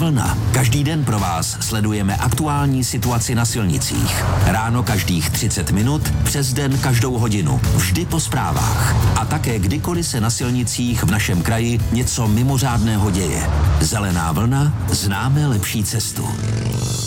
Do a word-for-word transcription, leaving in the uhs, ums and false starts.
vlna. Každý den pro vás sledujeme aktuální situaci na silnicích. Ráno každých třicet minut, přes den každou hodinu. Vždy po zprávách. A také kdykoliv se na silnicích v našem kraji něco mimořádného děje. Zelená vlna, známe lepší cestu.